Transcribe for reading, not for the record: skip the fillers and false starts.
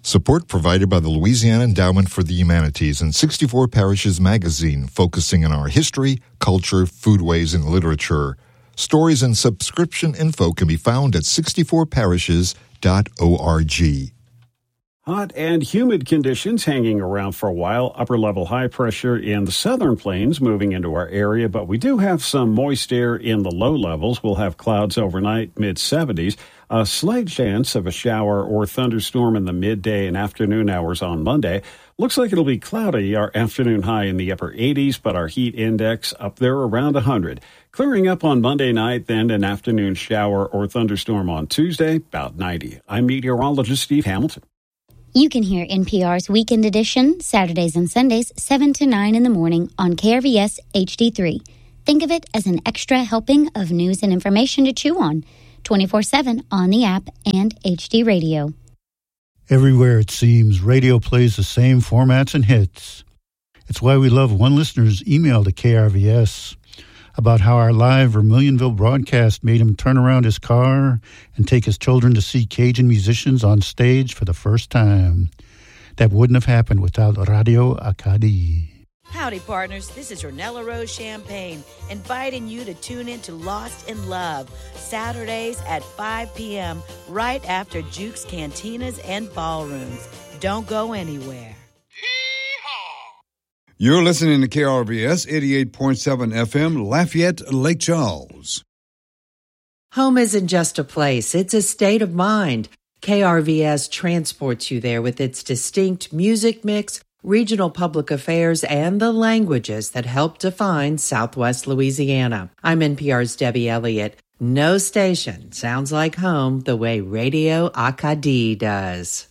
Support provided by the Louisiana Endowment for the Humanities and 64 Parishes magazine, focusing on our history, culture, foodways, and literature. Stories and subscription info can be found at 64parishes.org. Hot and humid conditions hanging around for a while. Upper-level high pressure in the southern plains moving into our area, but we do have some moist air in the low levels. We'll have clouds overnight, mid-70s. A slight chance of a shower or thunderstorm in the midday and afternoon hours on Monday. Looks like it'll be cloudy. Our afternoon high in the upper 80s, but our heat index up there around 100. Clearing up on Monday night, then an afternoon shower or thunderstorm on Tuesday, about 90. I'm meteorologist Steve Hamilton. You can hear NPR's Weekend Edition, Saturdays and Sundays, 7 to 9 in the morning on KRVS HD3. Think of it as an extra helping of news and information to chew on, 24/7 on the app and HD Radio. Everywhere it seems, radio plays the same formats and hits. It's why we love one listener's email to KRVS about how our live Vermilionville broadcast made him turn around his car and take his children to see Cajun musicians on stage for the first time. That wouldn't have happened without Radio Acadie. Howdy, partners. This is Ornella Rose Champagne, inviting you to tune in to Lost in Love, Saturdays at 5 p.m., right after Juke's Cantinas and Ballrooms. Don't go anywhere. You're listening to KRVS 88.7 FM, Lafayette, Lake Charles. Home isn't just a place, it's a state of mind. KRVS transports you there with its distinct music mix, regional public affairs, and the languages that help define Southwest Louisiana. I'm NPR's Debbie Elliott. No station sounds like home the way Radio Acadie does.